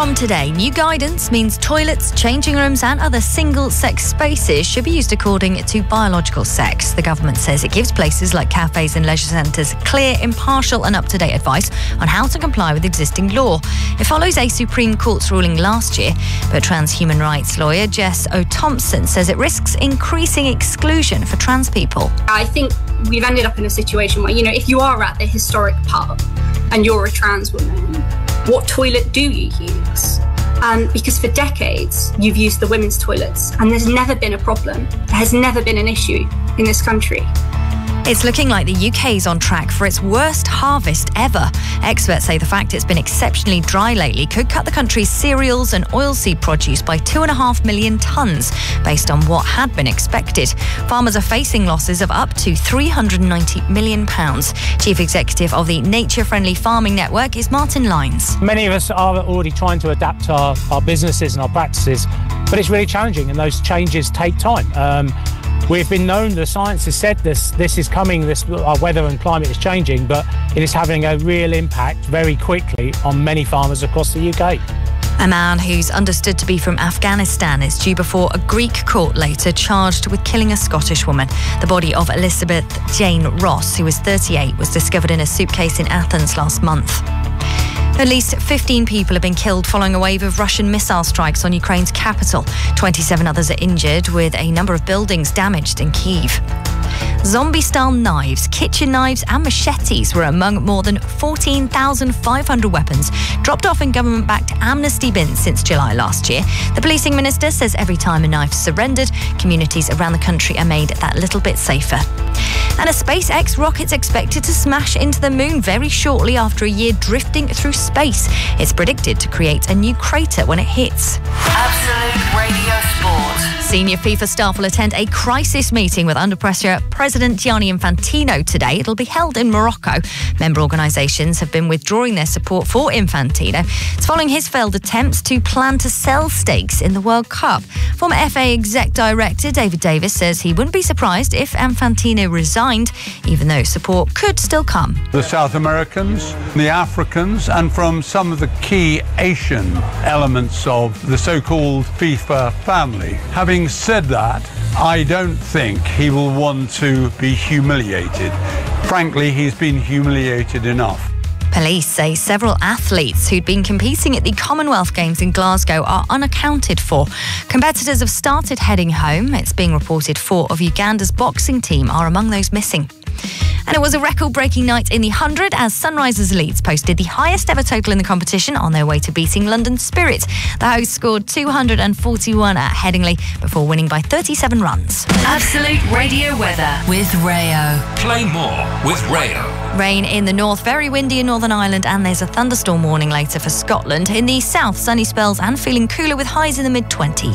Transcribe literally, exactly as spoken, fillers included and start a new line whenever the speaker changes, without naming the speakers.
From today, new guidance means toilets, changing rooms and other single-sex spaces should be used according to biological sex. The government says it gives places like cafes and leisure centres clear, impartial and up-to-date advice on how to comply with existing law. It follows a Supreme Court's ruling last year, but trans human rights lawyer Jess O'Thompson says it risks increasing exclusion for trans people.
I think we've ended up in a situation where, you know, if you are at the historic pub and you're a trans woman, what toilet do you use? Um, because for decades, you've used the women's toilets and there's never been a problem. There has never been an issue in this country.
It's looking like the U K is on track for its worst harvest ever. Experts say the fact it's been exceptionally dry lately could cut the country's cereals and oilseed produce by two and a half million tonnes, based on what had been expected. Farmers are facing losses of up to three hundred ninety million pounds. Chief Executive of the Nature Friendly Farming Network is Martin Lines.
Many of us are already trying to adapt our, our businesses and our practices, but it's really challenging and those changes take time. Um, We've been known, the science has said this, this is coming, this, our weather and climate is changing, but it is having a real impact very quickly on many farmers across the U K.
A man who's understood to be from Afghanistan is due before a Greek court later, charged with killing a Scottish woman. The body of Elizabeth Jane Ross, who was thirty-eight, was discovered in a suitcase in Athens last month. At least fifteen people have been killed following a wave of Russian missile strikes on Ukraine's capital. twenty-seven others are injured, with a number of buildings damaged in Kyiv. Zombie-style knives, kitchen knives and machetes were among more than fourteen thousand five hundred weapons dropped off in government-backed amnesty bins since July last year. The policing minister says every time a knife's surrendered, communities around the country are made that little bit safer. And a SpaceX rocket's expected to smash into the moon very shortly after a year drifting through space. It's predicted to create a new crater when it hits.
Absolute Radio Sport.
Senior FIFA staff will attend a crisis meeting with under pressure President Gianni Infantino today. It'll be held in Morocco. Member organisations have been withdrawing their support for Infantino. It's following his failed attempts to plan to sell stakes in the World Cup. Former F A Exec Director David Davis says he wouldn't be surprised if Infantino resigned, even though support could still come.
The South Americans, the Africans, and from some of the key Asian elements of the so-called FIFA family. Having said that, I don't think he will want to be humiliated. Frankly, he's been humiliated enough.
Police say several athletes who'd been competing at the Commonwealth Games in Glasgow are unaccounted for. Competitors have started heading home. It's being reported four of Uganda's boxing team are among those missing. And it was a record-breaking night in the hundred as Sunrisers Leeds posted the highest ever total in the competition on their way to beating London Spirit. The hosts scored two hundred forty-one at Headingley before winning by thirty-seven runs.
Absolute Radio weather with Rayo.
Play more with Rayo.
Rain in the north, very windy in Northern Ireland, and there's a thunderstorm warning later for Scotland. In the south, sunny spells and feeling cooler with highs in the mid twenties.